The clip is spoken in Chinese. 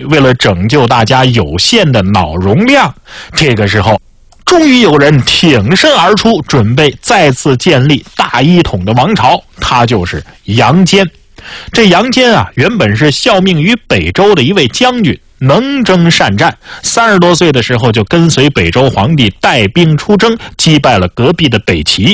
为了拯救大家有限的脑容量，这个时候终于有人挺身而出，准备再次建立大一统的王朝，他就是杨坚。这杨坚啊，原本是效命于北周的一位将军，能征善战，30多岁的时候就跟随北周皇帝带兵出征，击败了隔壁的北齐，